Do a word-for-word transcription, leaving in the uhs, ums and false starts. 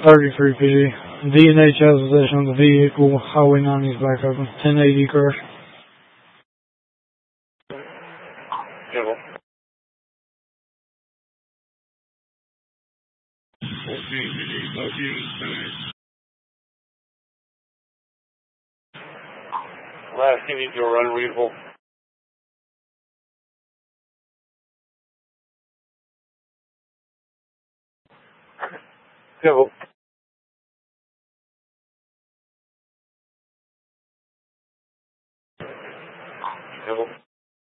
thirty-three P D. D and H has possession of the vehicle. Highway ninety is back open. ten eighty crash. Civil. Last T V to run readable. Civil.